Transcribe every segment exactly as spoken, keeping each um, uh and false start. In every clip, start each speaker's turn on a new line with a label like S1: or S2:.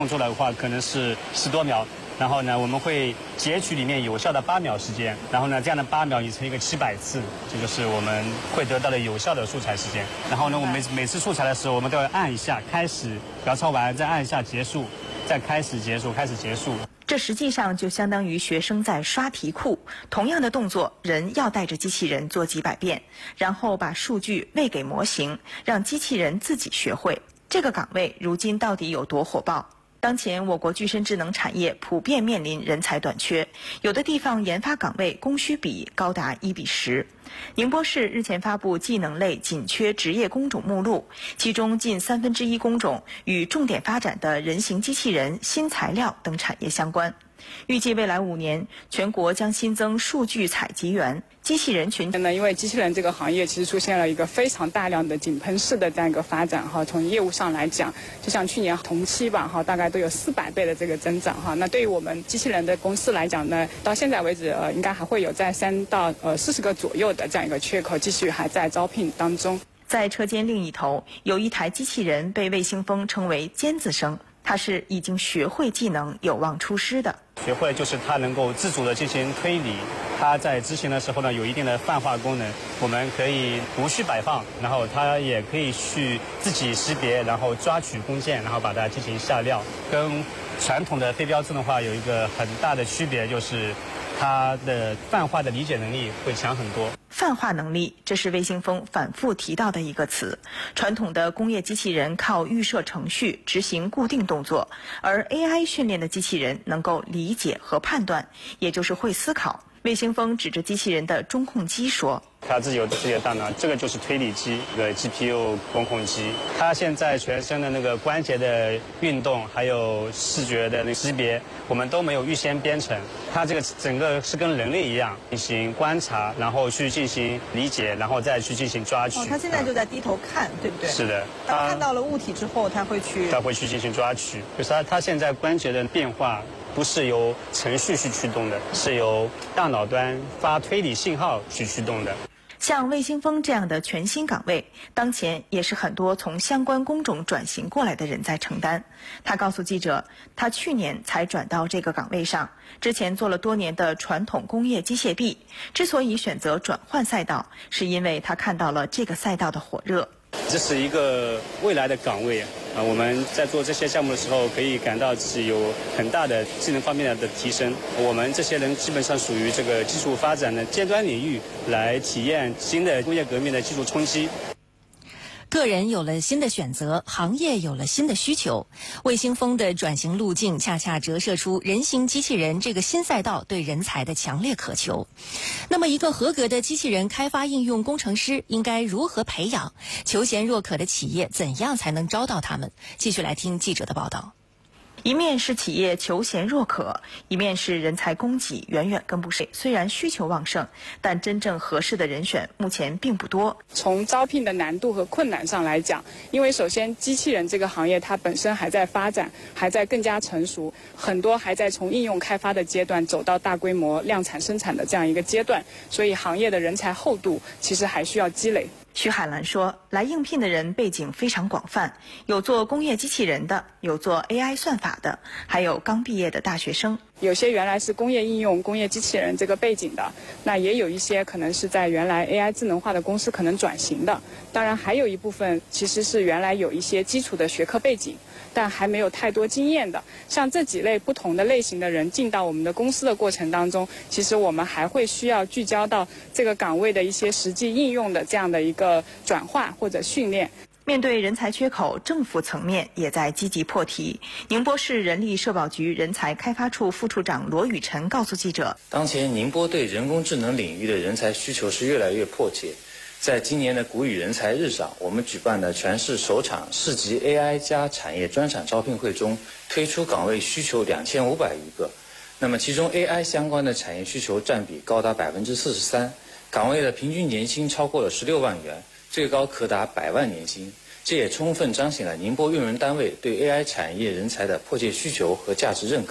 S1: 动作的话可能是十多秒。然后呢，我们会截取里面有效的八秒时间，然后呢，这样的八秒你乘一个七百次，这就是我们会得到的有效的素材时间。然后呢，我们每每次素材的时候，我们都要按一下开始，描抄完，再按一下结束，再开始结束，开始结束。
S2: 这实际上就相当于学生在刷题库，同样的动作，人要带着机器人做几百遍，然后把数据喂给模型，让机器人自己学会。这个岗位如今到底有多火爆？当前，我国具身智能产业普遍面临人才短缺，有的地方研发岗位供需比高达一比十。宁波市日前发布技能类紧缺职业工种目录，其中近三分之一工种与重点发展的人形机器人、新材料等产业相关。预计未来五年，全国将新增数据采集员、机器人群。
S3: 呢，因为机器人这个行业其实出现了一个非常大量的井喷式的这样一个发展哈。从业务上来讲，就像去年同期吧哈，大概都有四百倍的这个增长哈。那对于我们机器人的公司来讲呢，到现在为止呃，应该还会有在三到呃四十个左右的这样一个缺口，继续还在招聘当中。
S2: 在车间另一头，有一台机器人被魏星峰称为尖子生。它是已经学会技能、有望出师的。
S1: 学会就是它能够自主的进行推理，它在执行的时候呢，有一定的泛化功能，我们可以无需摆放，然后它也可以去自己识别，然后抓取工件，然后把它进行下料。跟传统的飞镖自动化有一个很大的区别，就是它的泛化的理解能力会强很多。
S2: 泛化能力，这是魏星峰反复提到的一个词。传统的工业机器人靠预设程序执行固定动作，而 A I 训练的机器人能够理解和判断，也就是会思考。魏星峰指着机器人的中控机说：“
S1: 它自己有自己的大脑，这个就是推理机，一个 G P U 中控机。它现在全身的那个关节的运动，还有视觉的那个识别，我们都没有预先编程。它这个整个是跟人类一样进行观察，然后去进行理解，然后再去进行抓取。
S4: 哦，它现在就在低头看，嗯、对不对？
S1: 是的。
S4: 当看到了物体之后，它会去，
S1: 它会去进行抓取。就是它它现在关节的变化。”不是由程序去驱动的，是由大脑端发推理信号去驱动的。
S2: 像魏星峰这样的全新岗位，当前也是很多从相关工种转型过来的人在承担。他告诉记者，他去年才转到这个岗位上，之前做了多年的传统工业机械臂。之所以选择转换赛道，是因为他看到了这个赛道的火热。
S1: 这是一个未来的岗位啊！我们在做这些项目的时候，可以感到自己有很大的技能方面的提升。我们这些人基本上属于这个技术发展的尖端领域，来体验新的工业革命的技术冲击。
S5: 个人有了新的选择，行业有了新的需求。魏星峰的转型路径恰恰折射出人形机器人这个新赛道对人才的强烈渴求。那么，一个合格的机器人开发应用工程师应该如何培养？求贤若渴的企业怎样才能招到他们？继续来听记者的报道。
S2: 一面是企业求贤若渴，一面是人才供给远远跟不上。虽然需求旺盛，但真正合适的人选目前并不多。
S3: 从招聘的难度和困难上来讲，因为首先机器人这个行业它本身还在发展，还在更加成熟，很多还在从应用开发的阶段走到大规模量产生产的这样一个阶段，所以行业的人才厚度其实还需要积累。
S2: 徐海兰说，来应聘的人背景非常广泛，有做工业机器人的，有做 A I 算法的，还有刚毕业的大学生。
S3: 有些原来是工业应用、工业机器人这个背景的，那也有一些可能是在原来 A I 智能化的公司可能转型的。当然，还有一部分其实是原来有一些基础的学科背景，但还没有太多经验的。像这几类不同的类型的人进到我们的公司的过程当中，其实我们还会需要聚焦到这个岗位的一些实际应用的这样的一个转化或者训练。
S2: 面对人才缺口，政府层面也在积极破题。宁波市人力社保局人才开发处副处长罗雨辰告诉记者，
S6: 当前宁波对人工智能领域的人才需求是越来越迫切。在今年的谷雨人才日上，我们举办的全市首场市级 A I 加产业专场招聘会中，推出岗位需求两千五百余个。那么其中 A I 相关的产业需求占比高达百分之四十三，岗位的平均年薪超过了十六万元，最高可达百万年薪。这也充分彰显了宁波用人单位对 A I 产业人才的迫切需求和价值认可。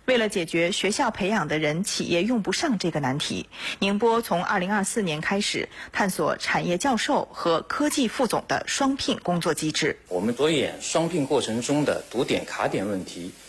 S2: 为了解决学校培养的人企业用不上这个难题，宁波从二零二四年开始探索产业教授和科技副总的双聘工作机制。
S6: 我们着眼双聘过程中的读点卡点问题，